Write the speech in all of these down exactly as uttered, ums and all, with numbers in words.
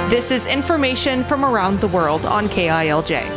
This is information from around the world on K I L J.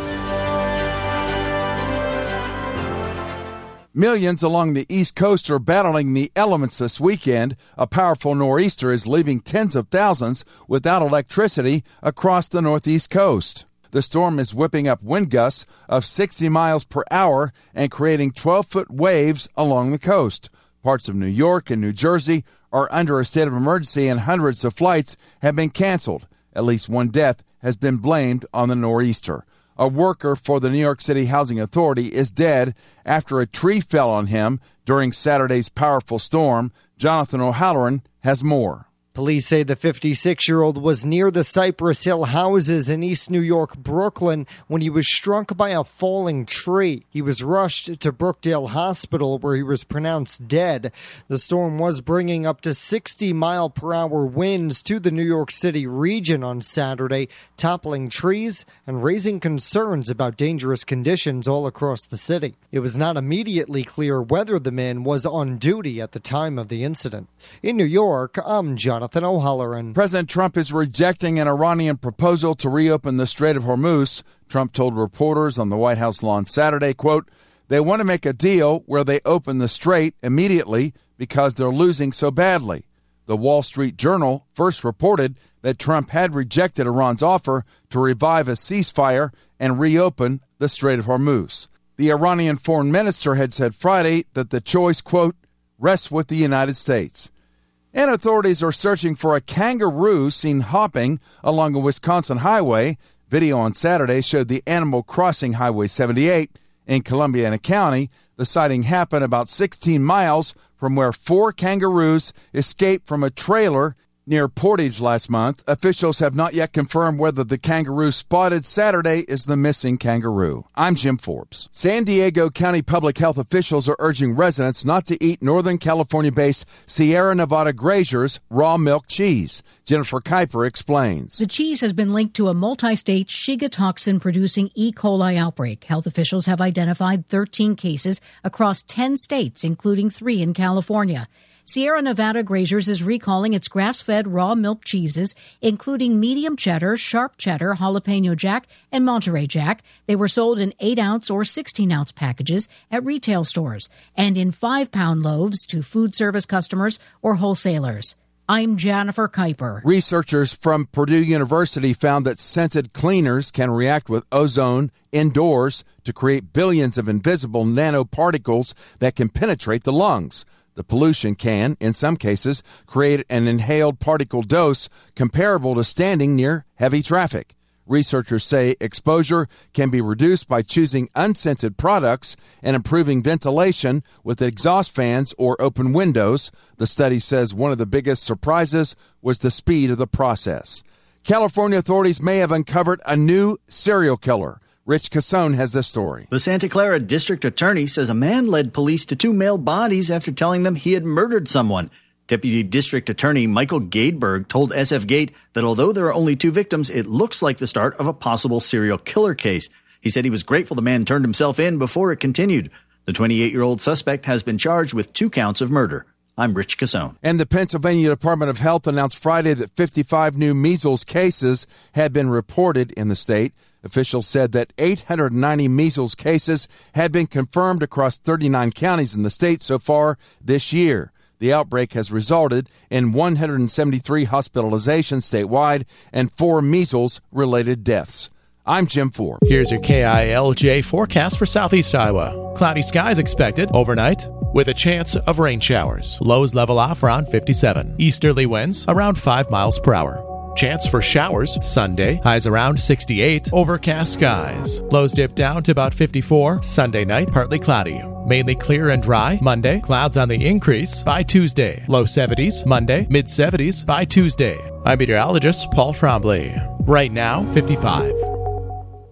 Millions along the East Coast are battling the elements this weekend. A powerful nor'easter is leaving tens of thousands without electricity across the Northeast coast. The storm is whipping up wind gusts of sixty miles per hour and creating twelve-foot waves along the coast. Parts of New York and New Jersey are under a state of emergency, and hundreds of flights have been canceled. At least one death has been blamed on the nor'easter. A worker for the New York City Housing Authority is dead after a tree fell on him during Saturday's powerful storm. Jonathan O'Halloran has more. Police say the fifty-six-year-old was near the Cypress Hill houses in East New York, Brooklyn, when he was struck by a falling tree. He was rushed to Brookdale Hospital, where he was pronounced dead. The storm was bringing up to sixty mile per hour winds to the New York City region on Saturday, toppling trees and raising concerns about dangerous conditions all across the city. It was not immediately clear whether the man was on duty at the time of the incident. In New York, I'm Jonathan O'Halloran. President Trump is rejecting an Iranian proposal to reopen the Strait of Hormuz. Trump told reporters on the White House lawn Saturday, quote, "They want to make a deal where they open the strait immediately because they're losing so badly." The Wall Street Journal first reported that Trump had rejected Iran's offer to revive a ceasefire and reopen the Strait of Hormuz. The Iranian foreign minister had said Friday that the choice, quote, rests with the United States. And authorities are searching for a kangaroo seen hopping along a Wisconsin highway. Video on Saturday showed the animal crossing Highway seventy-eight in Columbiana County. The sighting happened about sixteen miles from where four kangaroos escaped from a trailer near Portage last month. Officials have not yet confirmed whether the kangaroo spotted Saturday is the missing kangaroo. I'm Jim Forbes. San Diego County public health officials are urging residents not to eat Northern California-based Sierra Nevada Grazier's raw milk cheese. Jennifer Kuiper explains. The cheese has been linked to a multi-state Shiga toxin-producing E. coli outbreak. Health officials have identified thirteen cases across ten states, including three in California. Sierra Nevada Grazier's is recalling its grass-fed raw milk cheeses, including medium cheddar, sharp cheddar, jalapeno jack, and Monterey Jack. They were sold in eight ounce or sixteen ounce packages at retail stores and in five pound loaves to food service customers or wholesalers. I'm Jennifer Kuiper. Researchers from Purdue University found that scented cleaners can react with ozone indoors to create billions of invisible nanoparticles that can penetrate the lungs. The pollution can, in some cases, create an inhaled particle dose comparable to standing near heavy traffic. Researchers say exposure can be reduced by choosing unscented products and improving ventilation with exhaust fans or open windows. The study says one of the biggest surprises was the speed of the process. California authorities may have uncovered a new serial killer. Rich Cassone has this story. The Santa Clara district attorney says a man led police to two male bodies after telling them he had murdered someone. Deputy District Attorney Michael Gadeberg told S F Gate that although there are only two victims, it looks like the start of a possible serial killer case. He said he was grateful the man turned himself in before it continued. The twenty-eight-year-old suspect has been charged with two counts of murder. I'm Rich Cassone. And the Pennsylvania Department of Health announced Friday that fifty-five new measles cases had been reported in the state. Officials said that eight hundred ninety measles cases had been confirmed across thirty-nine counties in the state so far this year. The outbreak has resulted in one hundred seventy-three hospitalizations statewide and four measles-related deaths. I'm Jim Forbes. Here's your K I L J forecast for Southeast Iowa. Cloudy skies expected overnight with a chance of rain showers. Lows level off around fifty-seven. Easterly winds around five miles per hour. Chance for showers Sunday, highs around sixty-eight, overcast skies. Lows dip down to about fifty-four. Sunday night, partly cloudy. Mainly clear and dry Monday, clouds on the increase by Tuesday. Low seventies Monday, mid seventies by Tuesday. I'm meteorologist Paul Trombley. Right now, fifty-five.